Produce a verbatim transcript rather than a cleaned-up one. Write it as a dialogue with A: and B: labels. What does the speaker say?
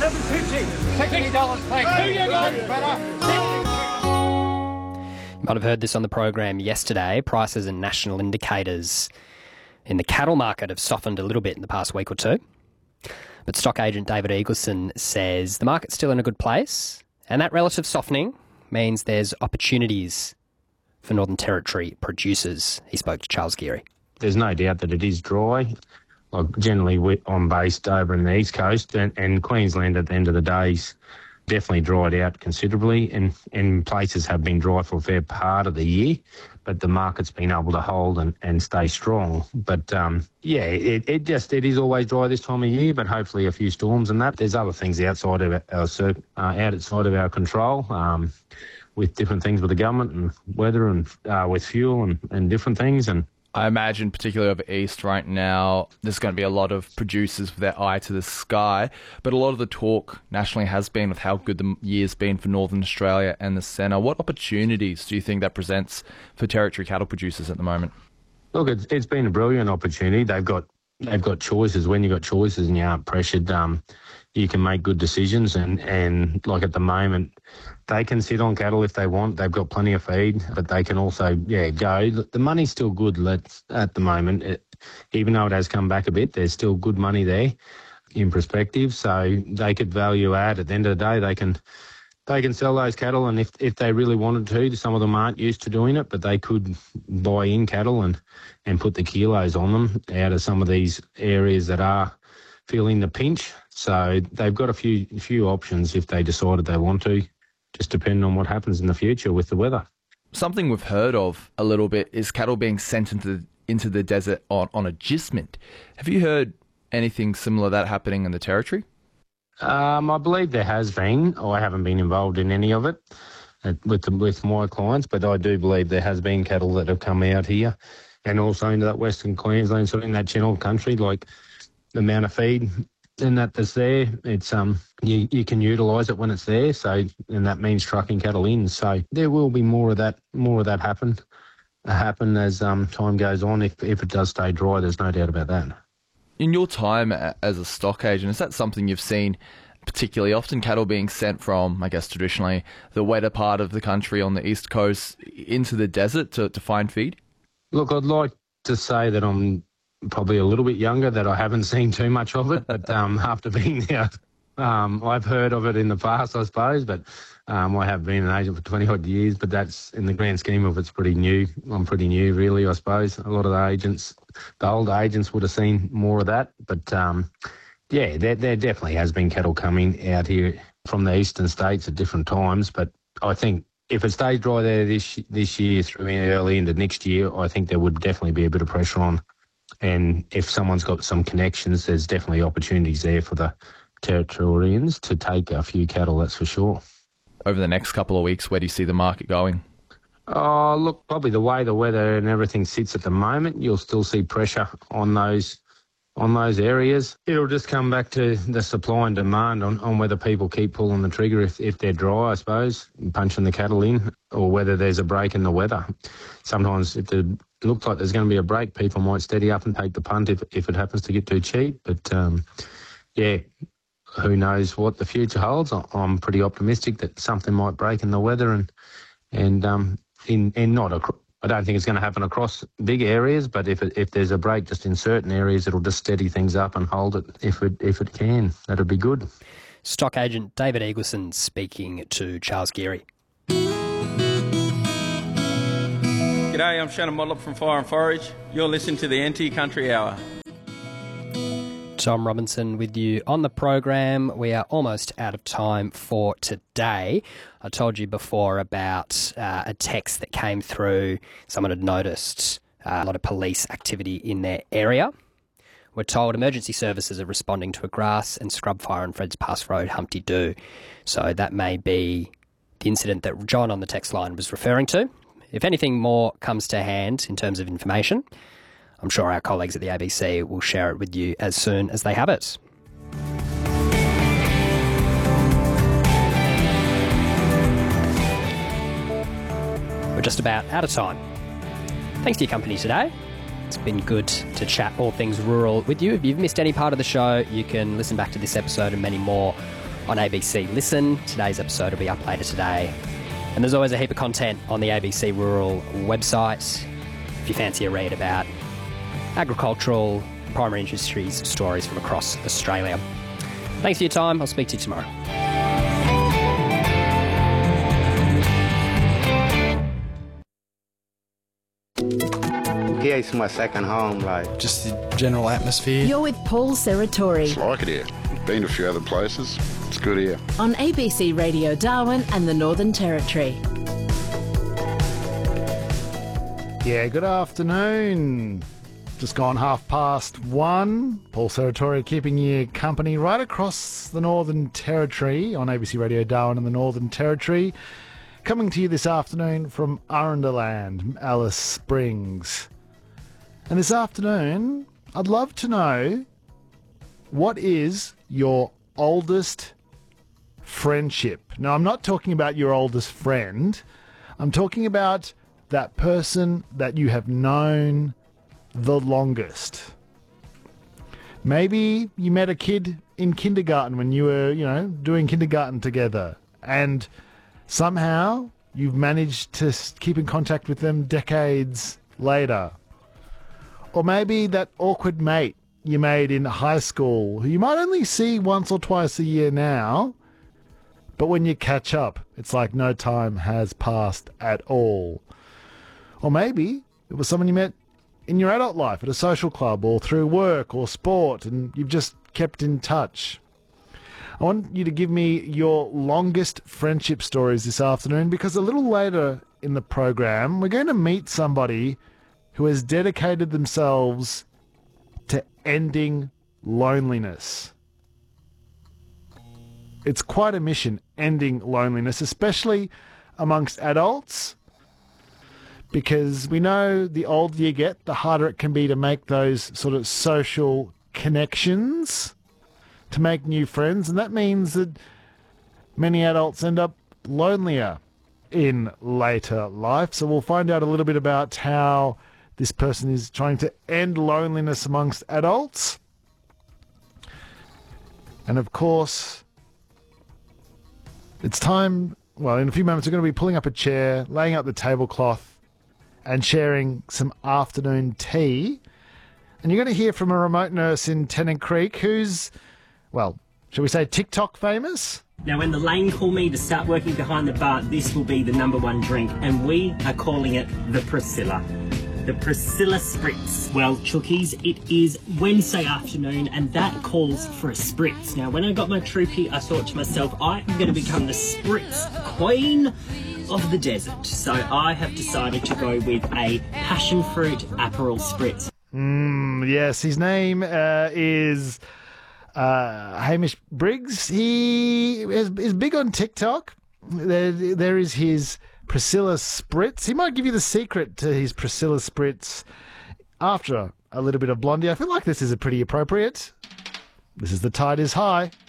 A: seven fifty. sixty dollars plate. Who you got?
B: You might have heard this on the program yesterday. Prices and national indicators in the cattle market have softened a little bit in the past week or two. But stock agent David Eagleson says the market's still in a good place, and that relative softening means there's opportunities for Northern Territory producers. He spoke to Charles Geary.
C: There's no doubt that it is dry. Like generally, we, I'm based over in the East Coast, and, and Queensland at the end of the day is definitely dried out considerably, and, and places have been dry for a fair part of the year, but the market's been able to hold and, and stay strong. But um, yeah, it, it just it is always dry this time of year, but hopefully a few storms and that. There's other things outside of our uh, outside of our control, um, with different things with the government and weather and uh, with fuel and, and different things. And
D: I imagine, particularly over east right now, there's going to be a lot of producers with their eye to the sky. But a lot of the talk nationally has been with how good the year's been for Northern Australia and the centre. What opportunities do you think that presents for Territory cattle producers at the moment?
C: Look, it's, it's been a brilliant opportunity. They've got they've got choices. When you've got choices and you aren't pressured, um, you can make good decisions. And, and like at the moment, they can sit on cattle if they want. They've got plenty of feed, but they can also, yeah, go. The money's still good let's, at the moment. It, even though it has come back a bit, there's still good money there in perspective. So they could value add. At the end of the day, they can they can sell those cattle, and if if they really wanted to, some of them aren't used to doing it, but they could buy in cattle and, and put the kilos on them out of some of these areas that are feeling the pinch. So they've got a few few options if they decided they want to, just depending on what happens in the future with the weather.
D: Something we've heard of a little bit is cattle being sent into the, into the desert on, on agistment. Have you heard anything similar to that happening in the Territory?
C: Um, I believe there has been. I haven't been involved in any of it with the, with my clients, but I do believe there has been cattle that have come out here and also into that Western Queensland, so in that Channel country, like the amount of feed and that that's there, it's um you, you can utilise it when it's there, so and that means trucking cattle in. So there will be more of that more of that happen happen as um time goes on. If if it does stay dry, there's no doubt about that.
D: In your time as a stock agent, is that something you've seen particularly often, cattle being sent from, I guess, traditionally the wetter part of the country on the East Coast into the desert to, to find feed?
C: Look, I'd like to say that I'm probably a little bit younger, that I haven't seen too much of it, but um, after being there, um, I've heard of it in the past, I suppose, but um, I have been an agent for twenty odd years, but that's, in the grand scheme of it's pretty new. I'm pretty new, really, I suppose. A lot of the agents, the older agents would have seen more of that, but um, yeah, there, there definitely has been cattle coming out here from the eastern states at different times, but I think if it stays dry there this this year through early into next year, I think there would definitely be a bit of pressure on. And if someone's got some connections, there's definitely opportunities there for the Territorians to take a few cattle, that's for sure.
D: Over the next couple of weeks, where do you see the market going?
C: Oh, look, probably the way the weather and everything sits at the moment, you'll still see pressure on those on those areas. It'll just come back to the supply and demand on, on whether people keep pulling the trigger if, if they're dry, I suppose, and punching the cattle in, or whether there's a break in the weather. Sometimes if it looks like there's going to be a break, people might steady up and take the punt if, if it happens to get too cheap. But, um, yeah, who knows what the future holds. I'm pretty optimistic that something might break in the weather and, and, um, in, in not a... I don't think it's going to happen across big areas, but if it, if there's a break just in certain areas, it'll just steady things up and hold it if it if it can. That'd be good.
B: Stock agent David Eagleson speaking to Charles Geary.
E: G'day, I'm Shannon Motlop from Fire and Forage. You're listening to the N T Country Hour.
B: Tom Robinson with you on the program. We are almost out of time for today. I told you before about uh, a text that came through. Someone had noticed uh, a lot of police activity in their area. We're told emergency services are responding to a grass and scrub fire on Fred's Pass Road, Humpty Doo. So that may be the incident that John on the text line was referring to. If anything more comes to hand in terms of information, I'm sure our colleagues at the A B C will share it with you as soon as they have it. We're just about out of time. Thanks for your company today. It's been good to chat all things rural with you. If you've missed any part of the show, you can listen back to this episode and many more on A B C Listen. Today's episode will be up later today. And there's always a heap of content on the A B C Rural website if you fancy a read about agricultural, primary industries stories from across Australia. Thanks for your time. I'll speak to you tomorrow.
F: Here is my second home, like.
G: Just the general atmosphere.
H: You're with Paul Serratori
I: It's like it here. Been to a few other places. It's good here.
H: on A B C Radio Darwin and the Northern Territory.
J: Yeah, good afternoon. Just gone half past one. Paul Serratori keeping you company right across the Northern Territory on A B C Radio Darwin and the Northern Territory. Coming to you this afternoon from Arundaland, Alice Springs. And this afternoon, I'd love to know, what is your oldest friendship? Now, I'm not talking about your oldest friend. I'm talking about that person that you have known the longest. Maybe you met a kid in kindergarten when you were, you know, doing kindergarten together, and somehow you've managed to keep in contact with them decades later. Or maybe that awkward mate you made in high school, who you might only see once or twice a year now, but when you catch up, it's like no time has passed at all. Or maybe it was someone you met in your adult life at a social club or through work or sport, and you've just kept in touch. I want you to give me your longest friendship stories this afternoon, because a little later in the program, we're going to meet somebody who has dedicated themselves to ending loneliness. It's quite a mission, ending loneliness, especially amongst adults, because we know the older you get, the harder it can be to make those sort of social connections, to make new friends, and that means that many adults end up lonelier in later life. So we'll find out a little bit about how this person is trying to end loneliness amongst adults. And of course, it's time, well, in a few moments we're going to be pulling up a chair, laying out the tablecloth, and sharing some afternoon tea. And you're going to hear from a remote nurse in Tennant Creek who's, well, shall we say TikTok famous?
K: Now, when the lane call me to start working behind the bar, this will be the number one drink, and we are calling it the Priscilla. The Priscilla Spritz. Well, Chookies, it is Wednesday afternoon, and that calls for a Spritz. Now, when I got my troopy, I thought to myself, I am going to become the Spritz Queen of the desert. So I have decided to go with a passion fruit Aperol Spritz.
J: Mm, yes, his name uh, is uh, Hamish Briggs. He is, is big on TikTok. There, there is his Priscilla Spritz. He might give you the secret to his Priscilla Spritz after a little bit of Blondie. I feel like this is a pretty appropriate. This is The Tide is High.